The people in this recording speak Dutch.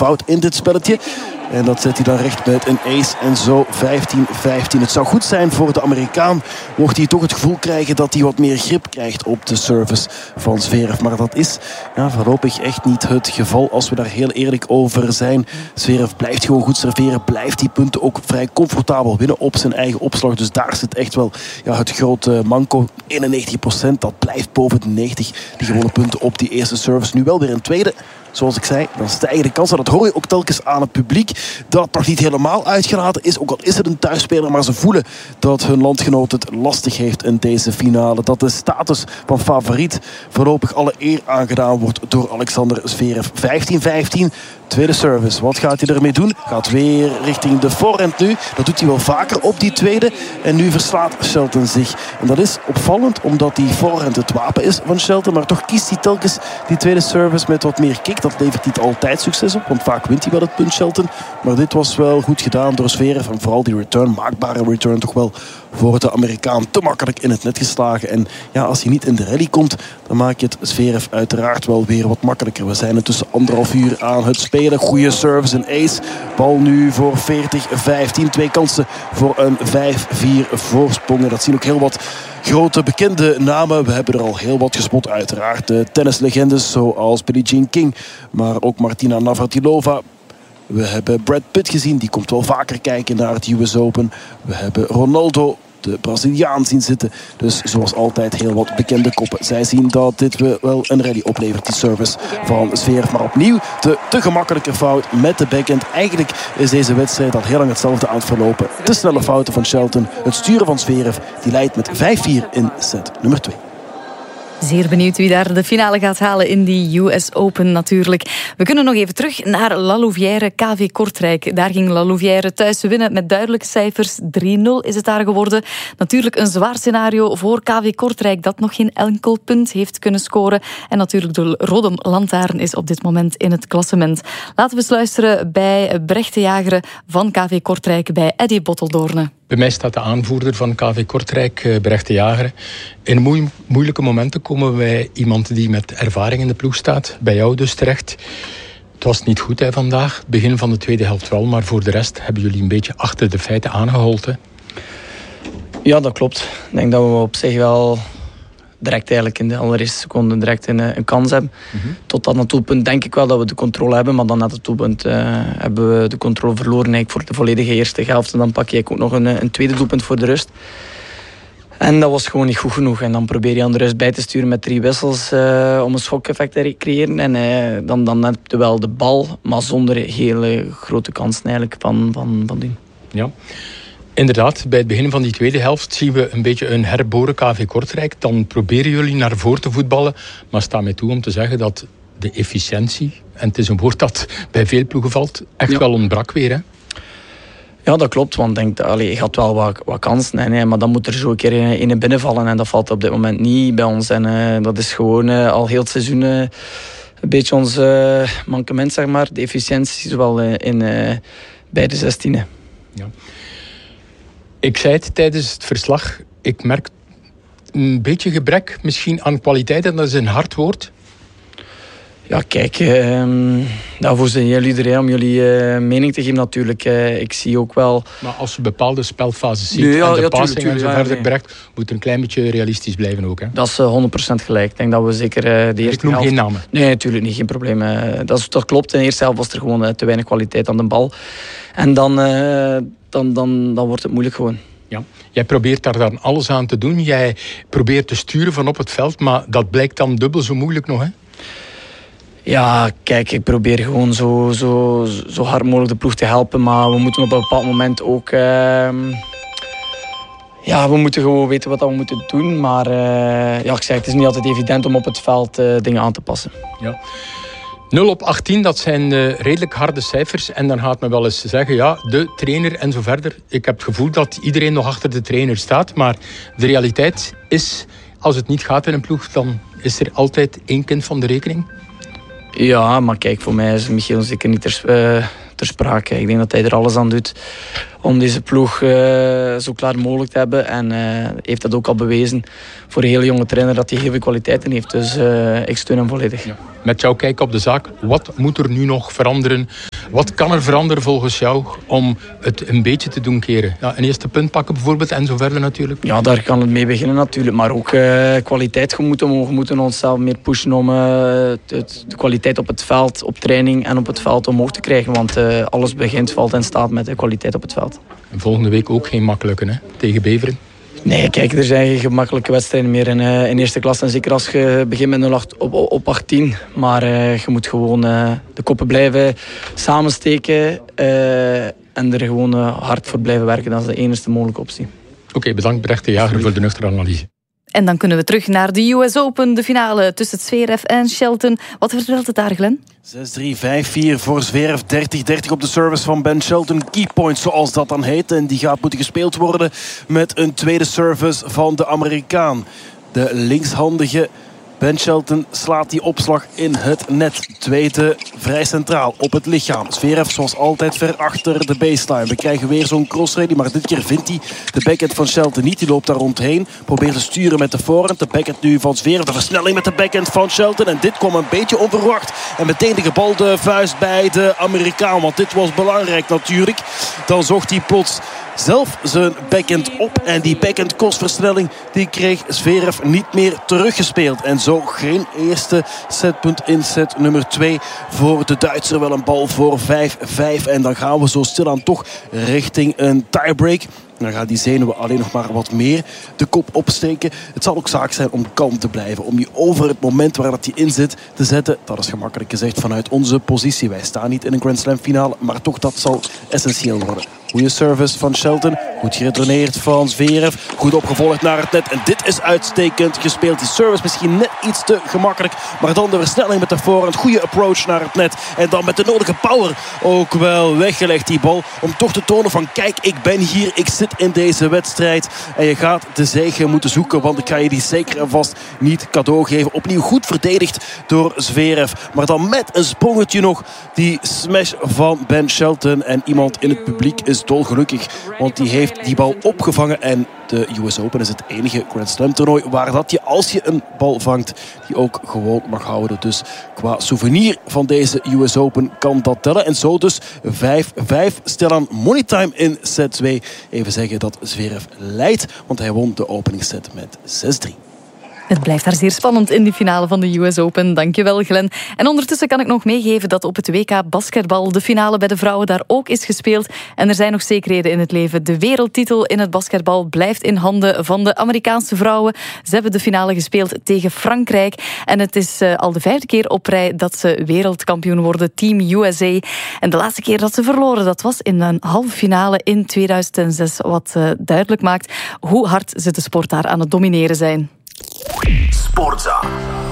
fout in dit spelletje. En dat zet hij dan recht met een ace. En zo 15-15. Het zou goed zijn voor de Amerikaan. Mocht hij toch het gevoel krijgen dat hij wat meer grip krijgt op de service van Zverev. Maar dat is voorlopig echt niet het geval. Als we daar heel eerlijk over zijn. Zverev blijft gewoon goed serveren. Blijft die punten ook vrij comfortabel winnen op zijn eigen opslag. Dus daar zit echt wel het grote manco. 91%. Dat blijft boven de 90. Die gewonnen punten op die eerste service. Nu wel weer een tweede. Zoals ik zei, dan stijgen de kansen. Dat hoor je ook telkens aan het publiek. Dat nog niet helemaal uitgelaten is. Ook al is het een thuisspeler. Maar ze voelen dat hun landgenoot het lastig heeft in deze finale. Dat de status van favoriet voorlopig alle eer aangedaan wordt door Alexander Zverev. 15-15. Tweede service. Wat gaat hij ermee doen? Gaat weer richting de voorhand nu. Dat doet hij wel vaker op die tweede. En nu verslaat Shelton zich. En dat is opvallend, omdat die voorhand het wapen is van Shelton. Maar toch kiest hij telkens die tweede service met wat meer kick. Dat levert niet altijd succes op, want vaak wint hij wel het punt, Shelton. Maar dit was wel goed gedaan door Zverev. En vooral die return, maakbare return, toch wel voor de Amerikaan te makkelijk in het net geslagen. En als hij niet in de rally komt, dan maak je het Zverev uiteraard wel weer wat makkelijker. We zijn intussen 1,5 uur aan het spelen. Goede service en ace. Bal nu voor 40-15. 2 kansen voor een 5-4 voorsprong. En dat zien ook heel wat grote bekende namen. We hebben er al heel wat gespot uiteraard. De tennislegendes zoals Billie Jean King. Maar ook Martina Navratilova. We hebben Brad Pitt gezien. Die komt wel vaker kijken naar het US Open. We hebben Ronaldo, de Braziliaan, zien zitten. Dus zoals altijd heel wat bekende koppen. Zij zien dat dit wel een rally oplevert, die service van Zverev. Maar opnieuw te gemakkelijke fout met de backhand. Eigenlijk is deze wedstrijd al heel lang hetzelfde aan het verlopen. Te snelle fouten van Shelton. Het sturen van Zverev, die leidt met 5-4 in set nummer 2. Zeer benieuwd wie daar de finale gaat halen in die US Open natuurlijk. We kunnen nog even terug naar La Louvière, KV Kortrijk. Daar ging La Louvière thuis winnen met duidelijke cijfers. 3-0 is het daar geworden. Natuurlijk een zwaar scenario voor KV Kortrijk dat nog geen enkel punt heeft kunnen scoren. En natuurlijk de Rodom Lantaarn is op dit moment in het klassement. Laten we eens luisteren bij Brecht de Jager van KV Kortrijk bij Eddy Botteldoorne. Bij mij staat de aanvoerder van KV Kortrijk, Brecht de Jager. In moeilijke momenten komen wij iemand die met ervaring in de ploeg staat. Bij jou dus terecht. Het was niet goed vandaag. Het begin van de tweede helft wel. Maar voor de rest hebben jullie een beetje achter de feiten aangehold. Ja, dat klopt. Ik denk dat we op zich wel direct eigenlijk in de allereerste seconde direct een kans hebben. Mm-hmm. Tot dat doelpunt denk ik wel dat we de controle hebben. Maar dan na het doelpunt hebben we de controle verloren eigenlijk voor de volledige eerste helft. En dan pak je ook nog een tweede doelpunt voor de rust. En dat was gewoon niet goed genoeg. En dan probeer je aan de rust bij te sturen met 3 wissels om een schokeffect te creëren. En dan heb je wel de bal, maar zonder hele grote kansen eigenlijk van doen. Ja. Inderdaad, bij het begin van die tweede helft zien we een beetje een herboren KV Kortrijk. Dan proberen jullie naar voren te voetballen. Maar sta mij toe om te zeggen dat de efficiëntie, en het is een woord dat bij veel ploegen valt, echt wel ontbrak weer. Hè? Ja, dat klopt. Want ik denk, je had wel wat kansen. Maar dan moet er zo een keer in binnenvallen. En dat valt op dit moment niet bij ons. En dat is gewoon al heel het seizoen een beetje ons mankement, zeg maar. De efficiëntie, zowel bij de 16e. Ja. Ik zei het tijdens het verslag. Ik merk een beetje gebrek misschien aan kwaliteit. En dat is een hard woord. Ja, kijk. Daarvoor zijn jullie er om jullie mening te geven natuurlijk. Ik zie ook wel... Maar als je bepaalde spelfases ziet en de passing en zo verder bereikt, moet er een klein beetje realistisch blijven ook. Hè? Dat is 100% gelijk. Ik denk dat we zeker de eerste helft... geen namen. Nee, natuurlijk niet. Geen probleem. Dat klopt. In de eerste helft was er gewoon te weinig kwaliteit aan de bal. En dan wordt het moeilijk gewoon. Ja. Jij probeert daar dan alles aan te doen. Jij probeert te sturen van op het veld, maar dat blijkt dan dubbel zo moeilijk nog, hè? Ja, kijk, ik probeer gewoon zo hard mogelijk de ploeg te helpen, maar we moeten op een bepaald moment ook... we moeten gewoon weten wat we moeten doen, maar ik zeg, het is niet altijd evident om op het veld dingen aan te passen. Ja. 0 op 18, dat zijn redelijk harde cijfers. En dan gaat men wel eens zeggen, ja, de trainer en zo verder. Ik heb het gevoel dat iedereen nog achter de trainer staat. Maar de realiteit is, als het niet gaat in een ploeg, dan is er altijd 1 kind van de rekening. Ja, maar kijk, voor mij is Michiel zeker niet ter sprake. Ik denk dat hij er alles aan doet om deze ploeg zo klaar mogelijk te hebben. En heeft dat ook al bewezen voor een hele jonge trainer dat hij heel veel kwaliteiten heeft. Dus ik steun hem volledig. Ja. Met jouw kijk op de zaak, wat moet er nu nog veranderen? Wat kan er veranderen volgens jou om het een beetje te doen keren? Ja, een eerste punt pakken bijvoorbeeld en zo verder natuurlijk. Ja, daar kan het mee beginnen natuurlijk. Maar ook kwaliteit omhoog. We moeten onszelf meer pushen om de kwaliteit op het veld, op training en op het veld omhoog te krijgen. Want alles begint, valt en staat met de kwaliteit op het veld. En volgende week ook geen makkelijke, hè? Tegen Beveren. Nee, kijk, er zijn geen gemakkelijke wedstrijden meer in eerste klas. En zeker als je begint met 0-8 op 18. Maar je moet gewoon de koppen blijven samensteken. En er gewoon hard voor blijven werken. Dat is de enige mogelijke optie. Oké, bedankt Brecht de Jager voor de nuchtere analyse. En dan kunnen we terug naar de US Open, de finale tussen Zverev en Shelton. Wat vertelt het daar, Glenn? 6-3, 5-4 voor Zverev, 30-30 op de service van Ben Shelton. Keypoint, zoals dat dan heet. En die gaat moeten gespeeld worden met een tweede service van de Amerikaan. De linkshandige Ben Shelton slaat die opslag in het net. Tweede vrij centraal op het lichaam. Zverev zoals altijd ver achter de baseline. We krijgen weer zo'n crossready, maar dit keer vindt hij de backhand van Shelton niet. Die loopt daar rondheen. Probeert te sturen met de voorhand. De backhand nu van Zverev. De versnelling met de backhand van Shelton. En dit kwam een beetje onverwacht. En meteen de gebalde vuist bij de Amerikaan. Want dit was belangrijk natuurlijk. Dan zocht hij plots zelf zijn backhand op. En die backhand kostversnelling die kreeg Zverev niet meer teruggespeeld. En zo geen eerste setpunt in set nummer 2 voor de Duitser. Wel een bal voor 5-5. En dan gaan we zo stilaan toch richting een tiebreak. Dan gaan die zenuwen alleen nog maar wat meer de kop opsteken. Het zal ook zaak zijn om kalm te blijven. Om je over het moment waar dat die in zit te zetten. Dat is gemakkelijk gezegd vanuit onze positie. Wij staan niet in een Grand Slam finale. Maar toch, dat zal essentieel worden. Goede service van Shelton. Goed geretourneerd van Zverev. Goed opgevolgd naar het net. En dit is uitstekend gespeeld. Die service misschien net iets te gemakkelijk. Maar dan de versnelling met de voorhand. Goede approach naar het net. En dan met de nodige power ook wel weggelegd die bal. Om toch te tonen van kijk, ik ben hier. Ik zit in deze wedstrijd. En je gaat de zege moeten zoeken. Want ik ga je die zeker en vast niet cadeau geven. Opnieuw goed verdedigd door Zverev. Maar dan met een sprongetje nog die smash van Ben Shelton. En iemand in het publiek is dolgelukkig. Want die heeft die bal opgevangen. En de US Open is het enige Grand Slam toernooi waar dat je, als je een bal vangt, die ook gewoon mag houden. Dus qua souvenir van deze US Open kan dat tellen. En zo dus 5-5. Stilaan money time in set 2. Even zeggen dat Zverev leidt, want hij won de openingsset met 6-3. Het blijft daar zeer spannend in de finale van de US Open. Dankjewel, Glenn. En ondertussen kan ik nog meegeven dat op het WK basketbal de finale bij de vrouwen daar ook is gespeeld. En er zijn nog zekerheden in het leven. De wereldtitel in het basketbal blijft in handen van de Amerikaanse vrouwen. Ze hebben de finale gespeeld tegen Frankrijk. En het is al de 5e keer op rij dat ze wereldkampioen worden. Team USA. En de laatste keer dat ze verloren, dat was in een halve finale in 2006. Wat duidelijk maakt hoe hard ze de sport daar aan het domineren zijn. Sportza.